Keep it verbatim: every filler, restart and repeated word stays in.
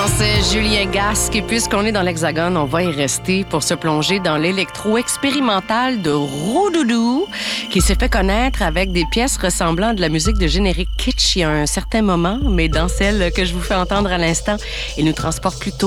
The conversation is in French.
C'est Julien Gasque. Et puisqu'on est dans l'Hexagone, on va y rester pour se plonger dans l'électro expérimental de Roudoudou, qui s'est fait connaître avec des pièces ressemblant à de la musique de générique kitsch il y a un certain moment, mais dans celle que je vous fais entendre à l'instant, il nous transporte plutôt